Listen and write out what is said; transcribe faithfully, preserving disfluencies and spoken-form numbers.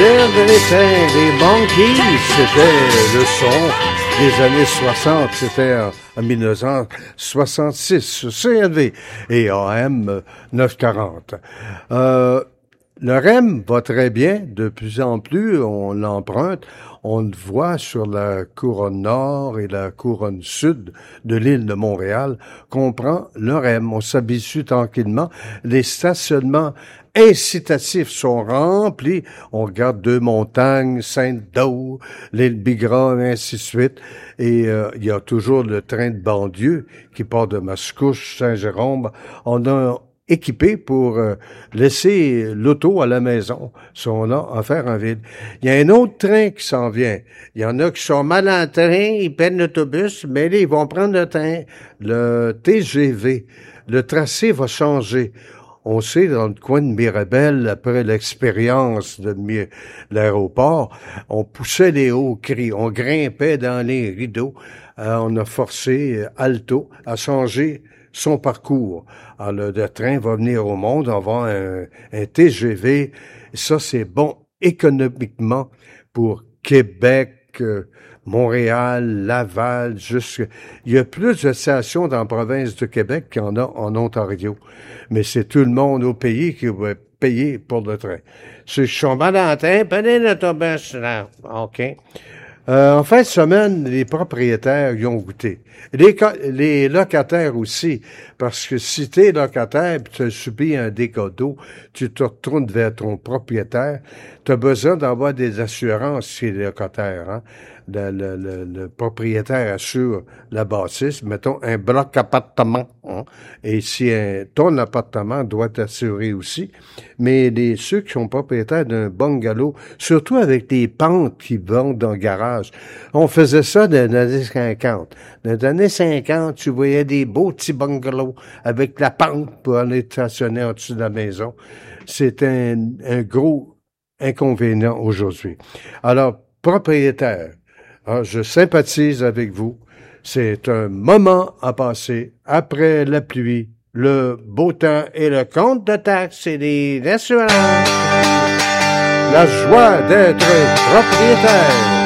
C'était les Monkees, c'était le son des années soixante, c'était en, en mille neuf cent soixante-six, C N V et A M neuf cent quarante. Euh, le R E M va très bien, de plus en plus on l'emprunte, on le voit sur la couronne nord et la couronne sud de l'île de Montréal, qu'on prend le R E M, on s'habitue tranquillement, les stationnements incitatifs sont remplis. On regarde Deux Montagnes, Sainte-Dô, l'île Bigra, et ainsi de suite. Et euh, il y a toujours le train de banlieue qui part de Mascouche, Saint-Jérôme. On a équipé pour euh, laisser l'auto à la maison si on a à faire en ville. Il y a un autre train qui s'en vient. Il y en a qui sont mal en train, ils prennent l'autobus, mais là, ils vont prendre le train, le T G V. Le tracé va changer. On sait, dans le coin de Mirabel, après l'expérience de Mi- l'aéroport, on poussait les hauts cris, on grimpait dans les rideaux. Euh, on a forcé Alto à changer son parcours. Alors, le, le train va venir au monde, on va avoir un, un T G V. Ça, c'est bon économiquement pour Québec, euh, Montréal, Laval, jusque... Il y a plus de stations dans la province de Québec qu'il y en a en Ontario. Mais c'est tout le monde au pays qui va payer pour le train. Ceux qui sont mal en train, prenez l'autobus, là. OK. Euh, en fin de semaine, les propriétaires y ont goûté. Les, les locataires aussi, parce que si tu es locataire et tu as subi un dégât d'eau, tu te retournes vers ton propriétaire, tu as besoin d'avoir des assurances chez les locataires. Hein? Le, le, le, le propriétaire assure la bâtisse, mettons un bloc appartement, hein? Et si un, ton appartement doit t'assurer aussi, mais les ceux qui sont propriétaires d'un bungalow, surtout avec les pentes qui vendent dans le garage, on faisait ça dans les années cinquante. Dans les années cinquante, tu voyais des beaux petits bungalows avec la pente pour aller stationner en dessous de la maison. C'est un, un gros inconvénient aujourd'hui. Alors, propriétaire, ah, je sympathise avec vous. C'est un moment à passer après la pluie, le beau temps et le compte de taxes et les assurances. La joie d'être propriétaire.